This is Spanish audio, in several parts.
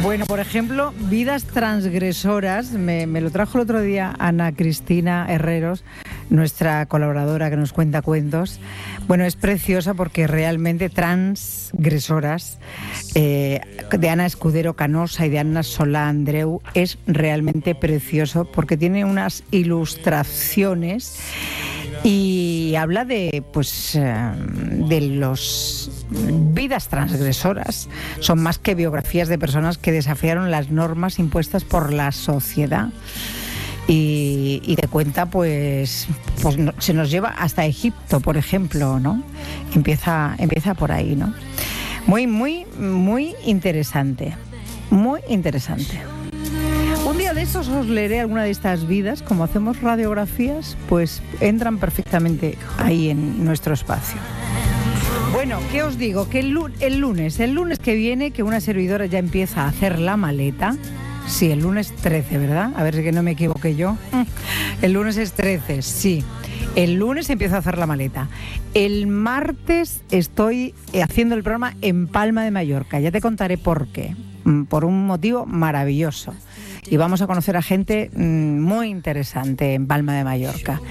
Bueno, por ejemplo, vidas transgresoras, me lo trajo el otro día Ana Cristina Herreros, nuestra colaboradora que nos cuenta cuentos. Bueno, es preciosa porque realmente transgresoras, de Ana Escudero Canosa y de Ana Solá Andreu, es realmente precioso porque tiene unas ilustraciones y habla de, pues, de los vidas transgresoras. Son más que biografías de personas que desafiaron las normas impuestas por la sociedad. Y te cuenta, pues no, se nos lleva hasta Egipto, por ejemplo, ¿no? Empieza por ahí, ¿no? Muy interesante. Muy interesante. Un día de estos os leeré alguna de estas vidas. Como hacemos radiografías, pues entran perfectamente ahí en nuestro espacio. Bueno, ¿qué os digo? Que el lunes que viene, que una servidora ya empieza a hacer la maleta. Sí, el lunes 13, ¿verdad? A ver si que no me equivoqué yo. El lunes es 13, sí. El lunes empiezo a hacer la maleta. El martes estoy haciendo el programa en Palma de Mallorca. Ya te contaré por qué. Por un motivo maravilloso. Y vamos a conocer a gente muy interesante en Palma de Mallorca.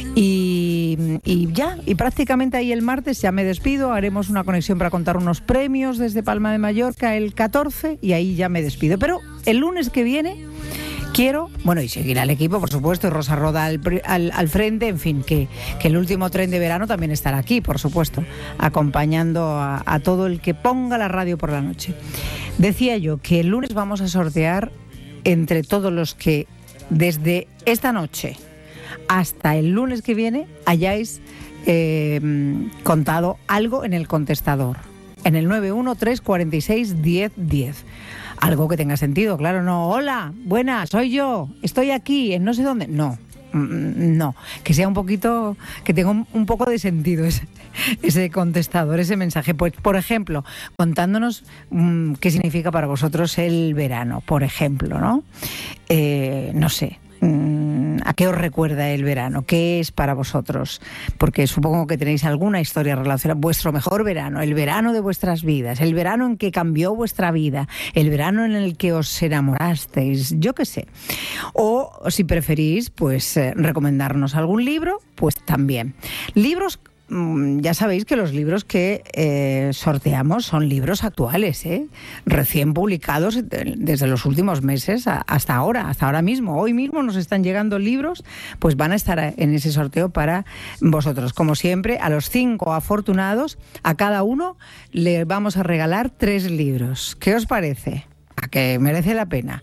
Y prácticamente ahí el martes ya me despido, haremos una conexión para contar unos premios desde Palma de Mallorca el 14 y ahí ya me despido. Pero el lunes que viene quiero, bueno, y seguir al equipo, por supuesto, y Rosa Roda al frente, en fin, que el último tren de verano también estará aquí, por supuesto, acompañando a todo el que ponga la radio por la noche. Decía yo que el lunes vamos a sortear entre todos los que desde esta noche hasta el lunes que viene hayáis contado algo en el contestador, en el 913461010. Algo que tenga sentido, claro, no, hola, buenas, soy yo, estoy aquí, en no sé dónde, no, que sea un poquito, que tenga un poco de sentido ese contestador, ese mensaje. Pues, por ejemplo, contándonos qué significa para vosotros el verano, por ejemplo, ¿no? No sé. ¿A qué os recuerda el verano? ¿Qué es para vosotros? Porque supongo que tenéis alguna historia relacionada. Vuestro mejor verano, el verano de vuestras vidas, el verano en que cambió vuestra vida, el verano en el que os enamorasteis, yo qué sé. O si preferís, pues recomendarnos algún libro, pues también. Libros. Ya sabéis que los libros que sorteamos son libros actuales, recién publicados desde los últimos meses hasta ahora mismo. Hoy mismo nos están llegando libros, pues van a estar en ese sorteo para vosotros. Como siempre, a los 5 afortunados, a cada uno le vamos a regalar 3 libros. ¿Qué os parece? A que merece la pena.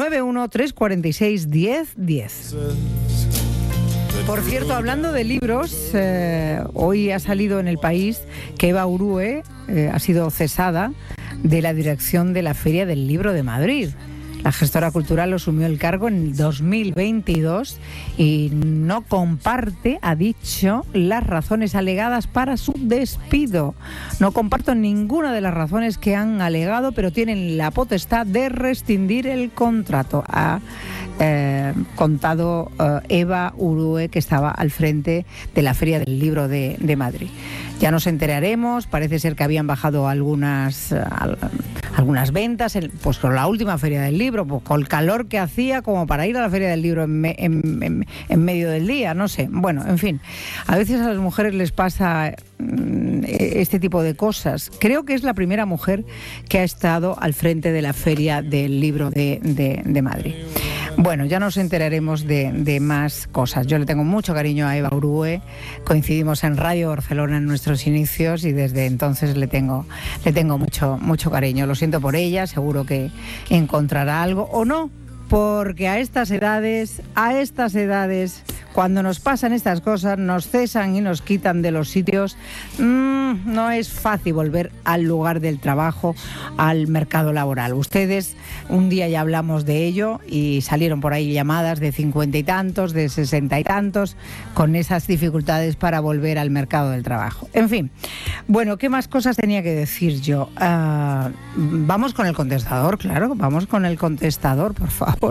913461010. Por cierto, hablando de libros, hoy ha salido en El País que Eva Urue ha sido cesada de la dirección de la Feria del Libro de Madrid. La gestora cultural asumió el cargo en 2022 y no comparte, ha dicho, las razones alegadas para su despido. No comparto ninguna de las razones que han alegado, pero tienen la potestad de rescindir el contrato. Ha contado Eva Urue, que estaba al frente de la Feria del Libro de Madrid. Ya nos enteraremos, parece ser que habían bajado algunas ventas, pues con la última Feria del Libro, pues con el calor que hacía como para ir a la Feria del Libro en medio del día, no sé. Bueno, en fin, a veces a las mujeres les pasa este tipo de cosas. Creo que es la primera mujer que ha estado al frente de la Feria del Libro de Madrid. Bueno, ya nos enteraremos de más cosas. Yo le tengo mucho cariño a Eva Urue, coincidimos en Radio Barcelona en nuestros inicios y desde entonces le tengo mucho cariño. Lo siento por ella, seguro que encontrará algo o no, porque a estas edades, cuando nos pasan estas cosas, nos cesan y nos quitan de los sitios, no es fácil volver al lugar del trabajo, al mercado laboral. Ustedes, un día ya hablamos de ello y salieron por ahí llamadas de 50 y tantos, de 60 y tantos, con esas dificultades para volver al mercado del trabajo. En fin, bueno, ¿qué más cosas tenía que decir yo? Vamos con el contestador, claro, vamos con el contestador, por favor.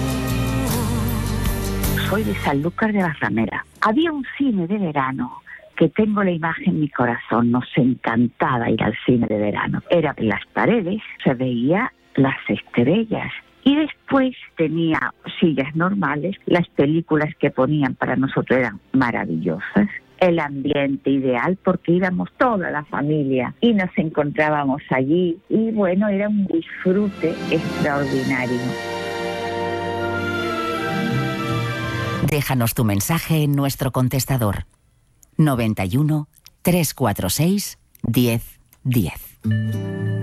Soy de Sanlúcar de Barrameda. Había un cine de verano que tengo la imagen en mi corazón. Nos encantaba ir al cine de verano. Era en las paredes, se veía las estrellas. Y después tenía sillas normales. Las películas que ponían para nosotros eran maravillosas. El ambiente ideal porque íbamos toda la familia y nos encontrábamos allí. Y bueno, era un disfrute extraordinario. Déjanos tu mensaje en nuestro contestador 91 346 1010.